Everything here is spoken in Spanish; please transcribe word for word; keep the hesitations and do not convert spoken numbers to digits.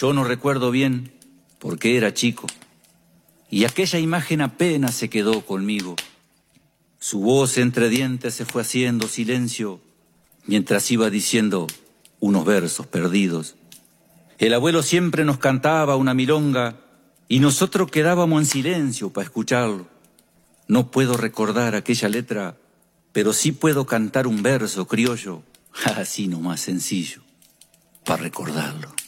Yo no recuerdo bien porque era chico, y aquella imagen apenas se quedó conmigo. Su voz entre dientes se fue haciendo silencio mientras iba diciendo unos versos perdidos. El abuelo siempre nos cantaba una milonga y nosotros quedábamos en silencio para escucharlo. No puedo recordar aquella letra, pero sí puedo cantar un verso criollo, así nomás sencillo, para recordarlo.